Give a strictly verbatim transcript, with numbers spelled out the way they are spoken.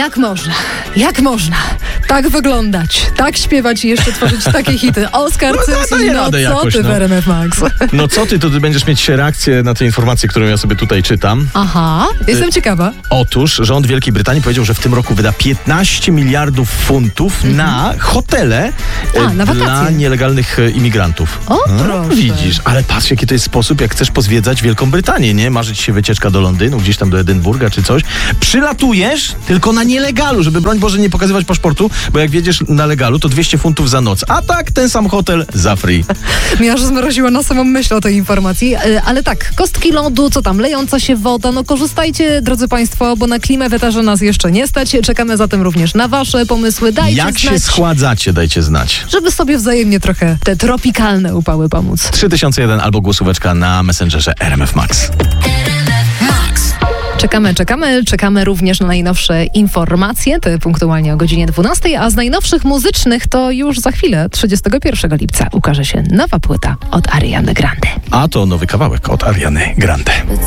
Jak można? Jak można tak wyglądać, tak śpiewać i jeszcze tworzyć takie hity? Oskar No, Cymski, daje no, radę co jakoś, ty no. w R M F Max? No co ty, to ty będziesz mieć reakcję na tę informację, którą ja sobie tutaj czytam. Aha, jestem ciekawa. Otóż rząd Wielkiej Brytanii powiedział, że w tym roku wyda piętnaście miliardów funtów Mhm. na hotele A, e, na dla wakacje. nielegalnych e, imigrantów. O, No, proszę. widzisz, ale patrz, jaki to jest sposób, jak chcesz pozwiedzać Wielką Brytanię, nie? Marzyć się wycieczka do Londynu, gdzieś tam do Edynburga czy coś. Przylatujesz tylko na nielegalu, żeby broń Boże nie pokazywać paszportu, bo jak wiedziesz na legalu, to dwieście funtów za noc. A tak, ten sam hotel za free. Mnie aż zmroziła na samą myśl o tej informacji. E, Ale tak, kostki lodu, co tam, lejąca się woda, no korzystajcie, drodzy Państwo, bo na klimę w eterze nas jeszcze nie stać. Czekamy zatem również na Wasze pomysły. Dajcie Jak się znać, schładzacie, dajcie znać. żeby sobie wzajemnie trochę te tropikalne upały pomóc. trzy tysiące jeden albo głosóweczka na Messengerze R M F Max. Czekamy, czekamy, czekamy również na najnowsze informacje, te punktualnie o godzinie dwunastej, a z najnowszych muzycznych to już za chwilę, trzydziestego pierwszego lipca, ukaże się nowa płyta od Ariany Grande. A to nowy kawałek od Ariany Grande.